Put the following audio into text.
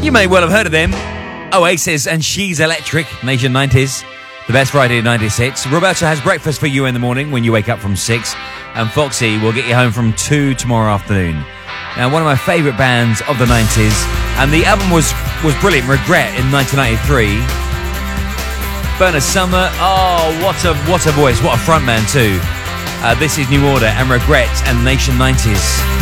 You may well have heard of them. Oasis and She's Electric, Nation 90s. The best Friday 96. Roberta has breakfast for you in the morning when you wake up from 6. And Foxy will get you home from 2 tomorrow afternoon. Now, one of my favourite bands of the 90s. And the album was brilliant, Regret, in 1993. Bernard Sumner, what a voice, what a frontman too. This is New Order and Regret and Nation 90s.